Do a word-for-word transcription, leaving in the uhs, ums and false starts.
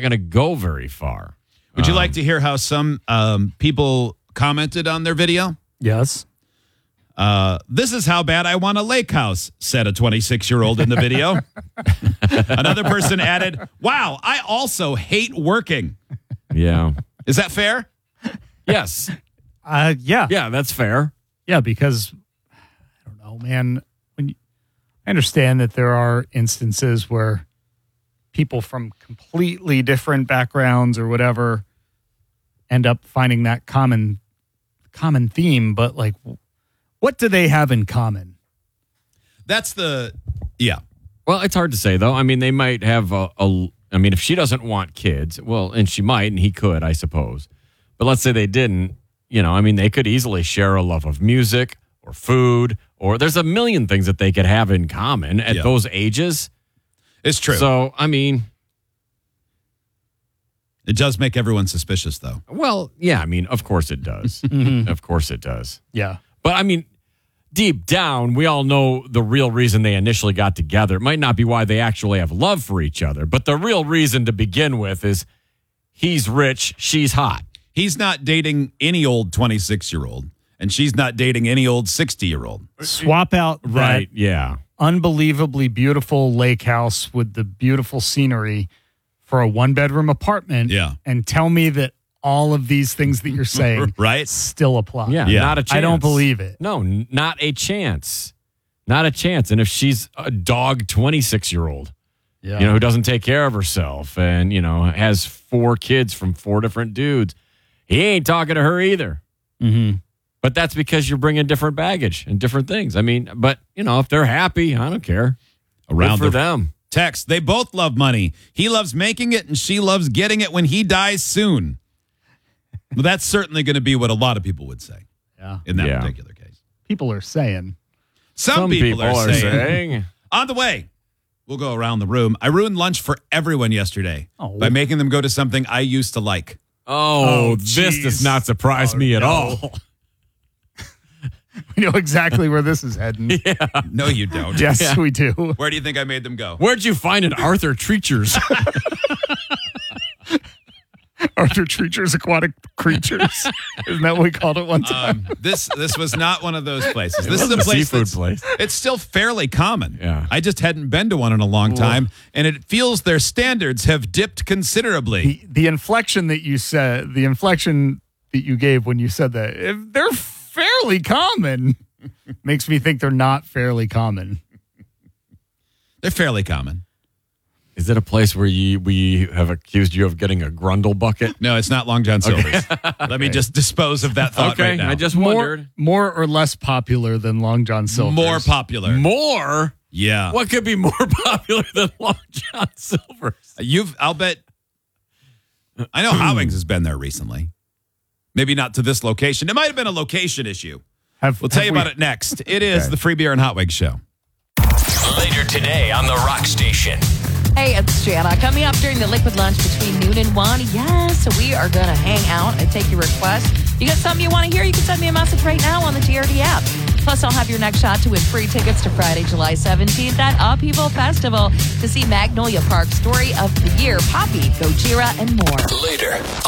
not going to go very far. Would you Um, like to hear how some um, people commented on their video? Yes. Uh, this is how bad I want a lake house, said a twenty-six-year-old in the video. Another person added, wow, I also hate working. Yeah. Is that fair? Yes. Uh, yeah. Yeah, that's fair. Yeah, because I don't know, man. When you, I understand that there are instances where people from completely different backgrounds or whatever end up finding that common common theme, but like, what do they have in common? That's the, yeah. Well, it's hard to say, though. I mean, they might have a, a I mean, if she doesn't want kids, well, and she might, and he could, I suppose. But let's say they didn't, you know, I mean, they could easily share a love of music or food, or there's a million things that they could have in common at Yeah. those ages. It's true. So, I mean, it does make everyone suspicious, though. well, yeah, I mean, of course it does. Of course it does. Yeah. But I mean, deep down, we all know the real reason they initially got together. It might not be why they actually have love for each other, but the real reason to begin with is he's rich, she's hot. He's not dating any old twenty-six-year-old, and she's not dating any old sixty-year-old. Swap out that Right, yeah. unbelievably beautiful lake house with the beautiful scenery for a one-bedroom apartment. Yeah. And tell me that all of these things that you're saying Right? still apply. Yeah, Yeah. not a chance. I don't believe it. No, n- not a chance. Not a chance. And if she's a dog twenty-six-year-old, Yeah. you know, who doesn't take care of herself and, you know, has four kids from four different dudes, he ain't talking to her either. Mm-hmm. But that's because you're bringing different baggage and different things. I mean, but, you know, if they're happy, I don't care. Around Good for the- them. Text, they both love money. He loves making it, and she loves getting it when he dies soon. Well, that's certainly going to be what a lot of people would say Yeah. in that Yeah. particular case. People are saying. Some, people, are, saying, saying. On the way, we'll go around the room. I ruined lunch for everyone yesterday Oh. by making them go to something I used to like. Oh, Oh, this geez. does not surprise Oh, me at no. all. We know exactly where this is heading. No, you don't. Yes, Yeah. we do. Where do you think I made them go? Where'd you find an Arthur Treacher's? Arthur Treacher's Aquatic Creatures. Isn't that what we called it one time? Um, this this was not one of those places. This is wasn't a a place seafood that's- place. It's still fairly common. Yeah. I just hadn't been to one in a long time, and it feels their standards have dipped considerably. the, the inflection that you said, the inflection that you gave when you said that, if they're fairly common, makes me think they're not fairly common. They're fairly common. Is it a place where you, we have accused you of getting a Grundle bucket? No, it's not Long John Silver's. Let me just dispose of that thought Okay, right now. I just More, wondered. more or less popular than Long John Silver's. More popular. More? Yeah. What could be more popular than Long John Silver's? You've, I'll bet. I know Howings has been there recently. Maybe not to this location. It might have been a location issue. Have, We'll tell have you we- about it next. It is the Free Beer and Hot Wings Show. Later today on The Rock Station. Hey, it's Jana. Coming up during the liquid lunch between noon and one. Yes, we are going to hang out and take your requests. You got something you want to hear? You can send me a message right now on the G R D app. Plus, I'll have your next shot to win free tickets to Friday, July seventeenth at Upheaval Festival to see Magnolia Park Story of the Year, Poppy, Gojira, and more. Later